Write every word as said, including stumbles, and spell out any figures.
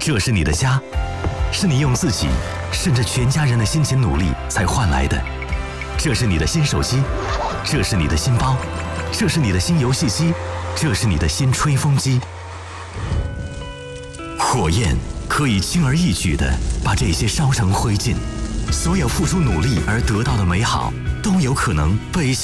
这是你的家，是你用自己甚至全家人的辛勤努力才换来的。这是你的新手机，这是你的新包，这是你的新游戏机，这是你的新吹风机。火焰可以轻而易举地把这些烧成灰烬，所有付出努力而得到的美好，都有可能被